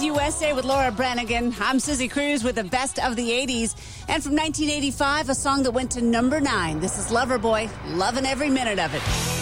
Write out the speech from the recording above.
USA with Laura Branigan. I'm Susie Cruz with the best of the 80s. And from 1985, a song that went to number 9. This is Loverboy, loving every minute of it.